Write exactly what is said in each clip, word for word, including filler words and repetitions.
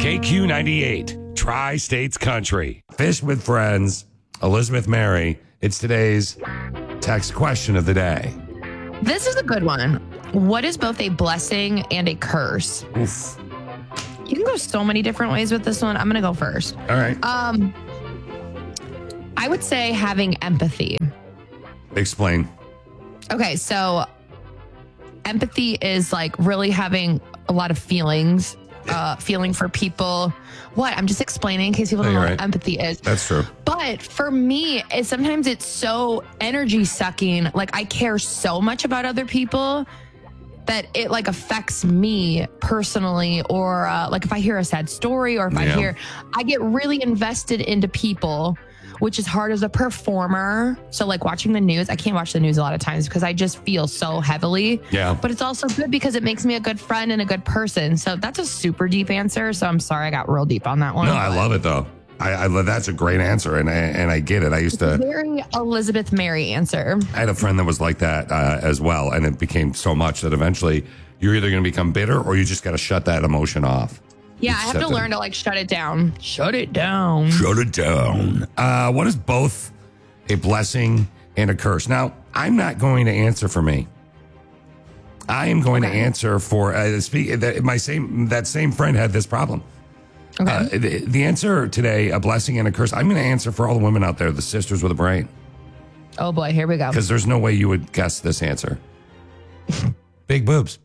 K Q ninety-eight, Tri-States Country. Fish with Friends, Elizabeth Mary. It's today's text question of the day. This is a good one. What is both a blessing and a curse? Oof. You can go so many different ways with this one. I'm going to go first. All right. Um, I would say having empathy. Explain. Okay, so empathy is like really having a lot of feelings, uh, feeling for people. What? I'm just explaining in case people don't No, know you're what right. empathy is. That's true. But for me, it, sometimes it's so energy sucking. Like I care so much about other people that it like affects me personally, or uh, like if I hear a sad story, or if I Yeah. hear, I get really invested into people, which is hard as a performer. So like watching the news, I can't watch the news a lot of times because I just feel so heavily. Yeah. But it's also good because it makes me a good friend and a good person. So that's a super deep answer. So I'm sorry I got real deep on that one. No, I love it though. I, I love that's a great answer, and I, and I get it. I used to. Very Elizabeth Mary answer. I had a friend that was like that uh, as well, and it became so much that eventually you're either going to become bitter or you just got to shut that emotion off. Yeah, I have to Accept it. learn to like shut it down. Shut it down. Shut it down. Uh, what is both a blessing and a curse? Now, I'm not going to answer for me. I am going Okay. to answer for uh, speak. That my same that same friend had this problem. Okay. Uh, the, the answer today, a blessing and a curse. I'm going to answer for all the women out there, the sisters with a brain, Oh boy, here we go. because there's no way you would guess this answer. Big boobs.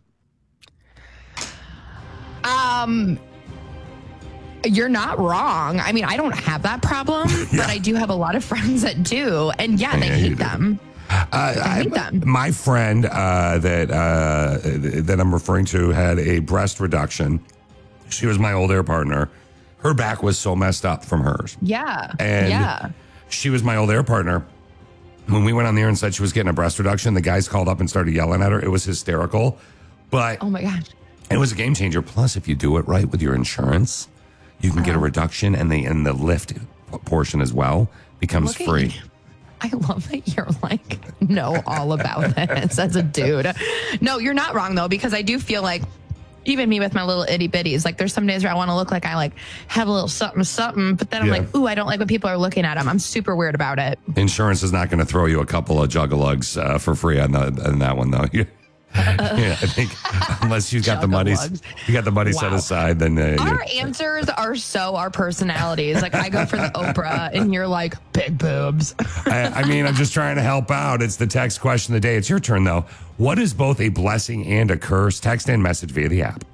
Um, you're not wrong. I mean, I don't have that problem, but I do have a lot of friends that do, and yeah, they Yeah, you hate do. them. Uh, I hate them. My friend uh, that uh, that I'm referring to had a breast reduction. She was my old air partner. Her back was so messed up from hers. Yeah, And yeah. she was my old air partner. When we went on the air and said she was getting a breast reduction, the guys called up and started yelling at her. It was hysterical, but Oh my gosh. it was a game changer. Plus, if you do it right with your insurance, you can get a reduction, and the and the lift portion as well becomes Look at free. you. I love that you're like know all about this as a dude. No, you're not wrong though, because I do feel like even me with my little itty bitties, like there's some days where I want to look like I like have a little something something, but then I'm Yeah. like, ooh, I don't like when people are looking at them. I'm super weird about it. Insurance is not going to throw you a couple of juggalugs uh, for free on, the, on that one, though. Yeah, I think unless you got the money, Juggalugs. you got the money set Wow. aside, then uh, Our you- answers are so our personalities. Like I go for the Oprah, and you're like big boobs. I, I mean, I'm just trying to help out. It's the text question of the day. It's your turn, though. What is both a blessing and a curse? Text and message via the app.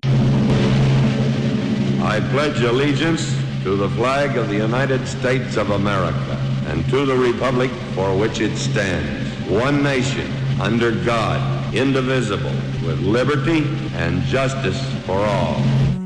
I pledge allegiance to the flag of the United States of America and to the republic for which it stands, one nation, under God, indivisible, with liberty and justice for all.